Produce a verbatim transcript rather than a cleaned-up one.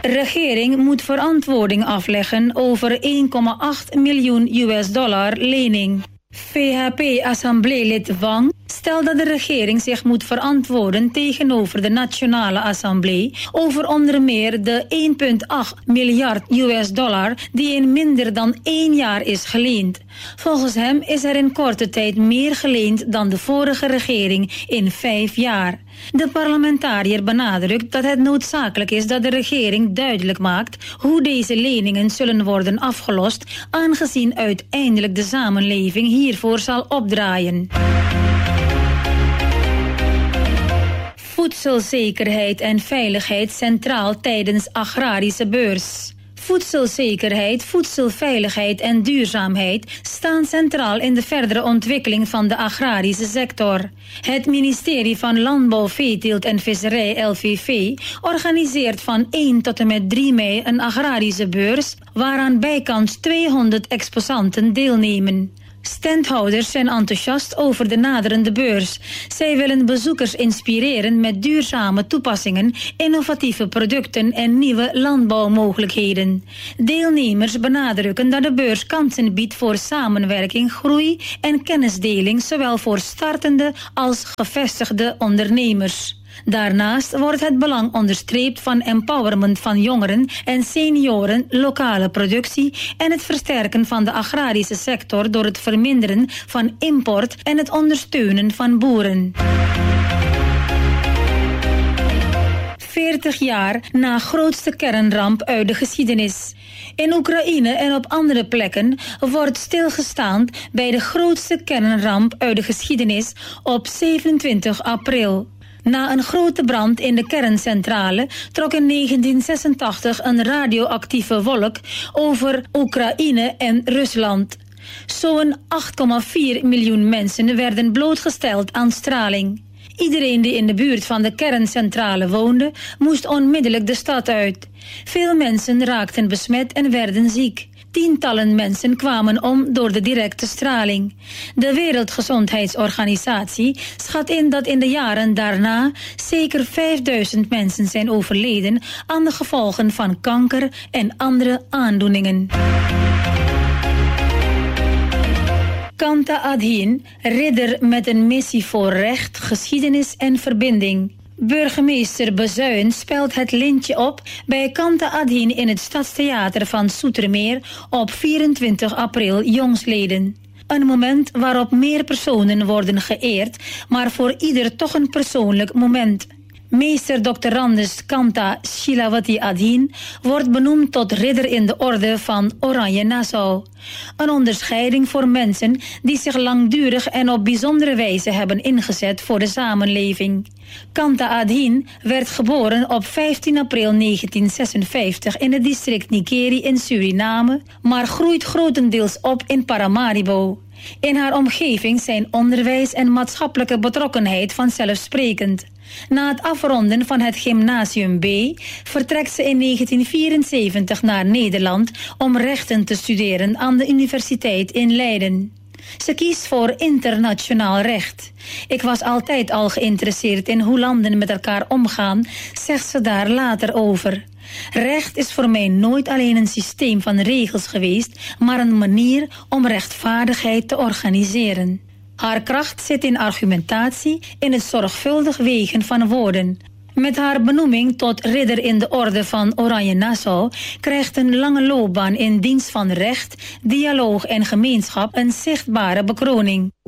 De regering moet verantwoording afleggen over één komma acht miljoen U S dollar lening. V H P-assembleelid Wang stelt dat de regering zich moet verantwoorden tegenover de Nationale Assemblée over onder meer de één komma acht miljard U S dollar die in minder dan één jaar is geleend. Volgens hem is er in korte tijd meer geleend dan de vorige regering in vijf jaar. De parlementariër benadrukt dat het noodzakelijk is dat de regering duidelijk maakt hoe deze leningen zullen worden afgelost, aangezien uiteindelijk de samenleving hiervoor zal opdraaien. Voedselzekerheid en veiligheid centraal tijdens agrarische beurs. Voedselzekerheid, voedselveiligheid en duurzaamheid staan centraal in de verdere ontwikkeling van de agrarische sector. Het ministerie van Landbouw, Veeteelt en Visserij L V V organiseert van één tot en met drie mei een agrarische beurs waaraan bijkans tweehonderd exposanten deelnemen. Standhouders zijn enthousiast over de naderende beurs. Zij willen bezoekers inspireren met duurzame toepassingen, innovatieve producten en nieuwe landbouwmogelijkheden. Deelnemers benadrukken dat de beurs kansen biedt voor samenwerking, groei en kennisdeling, zowel voor startende als gevestigde ondernemers. Daarnaast wordt het belang onderstreept van empowerment van jongeren en senioren, lokale productie en het versterken van de agrarische sector door het verminderen van import en het ondersteunen van boeren. veertig jaar na grootste kernramp uit de geschiedenis. In Oekraïne en op andere plekken wordt stilgestaan bij de grootste kernramp uit de geschiedenis op zevenentwintig april. Na een grote brand in de kerncentrale trok in negentien zesentachtig een radioactieve wolk over Oekraïne en Rusland. Zo'n acht komma vier miljoen mensen werden blootgesteld aan straling. Iedereen die in de buurt van de kerncentrale woonde, moest onmiddellijk de stad uit. Veel mensen raakten besmet en werden ziek. Tientallen mensen kwamen om door de directe straling. De Wereldgezondheidsorganisatie schat in dat in de jaren daarna zeker vijfduizend mensen zijn overleden aan de gevolgen van kanker en andere aandoeningen. Kanta Adhin, ridder met een missie voor recht, geschiedenis en verbinding. Burgemeester Bezuin speelt het lintje op bij Kanta Adhin in het Stadstheater van Zoetermeer op vierentwintig april jongstleden. Een moment waarop meer personen worden geëerd, maar voor ieder toch een persoonlijk moment. Meester doctorandus Kanta Shilawati Adhin wordt benoemd tot ridder in de orde van Oranje Nassau. Een onderscheiding voor mensen die zich langdurig en op bijzondere wijze hebben ingezet voor de samenleving. Kanta Adhin werd geboren op vijftien april negentien zesenvijftig in het district Nikeri in Suriname, maar groeit grotendeels op in Paramaribo. In haar omgeving zijn onderwijs en maatschappelijke betrokkenheid vanzelfsprekend. Na het afronden van het gymnasium B vertrekt ze in negentien vierenzeventig naar Nederland om rechten te studeren aan de universiteit in Leiden. Ze kiest voor internationaal recht. Ik was altijd al geïnteresseerd in hoe landen met elkaar omgaan, zegt ze daar later over. Recht is voor mij nooit alleen een systeem van regels geweest, maar een manier om rechtvaardigheid te organiseren. Haar kracht zit in argumentatie, in het zorgvuldig wegen van woorden. Met haar benoeming tot ridder in de orde van Oranje Nassau krijgt een lange loopbaan in dienst van recht, dialoog en gemeenschap een zichtbare bekroning.